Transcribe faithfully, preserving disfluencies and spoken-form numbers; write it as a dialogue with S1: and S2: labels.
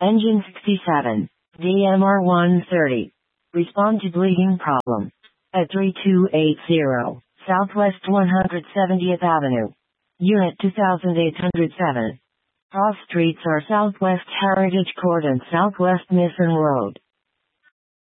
S1: Engine sixty-seven. D M R one thirty. Respond to bleeding problem. At three two eight zero, Southwest one hundred seventieth Avenue. Unit two thousand eight hundred seven. Cross streets are Southwest Heritage Court and Southwest Mission Road.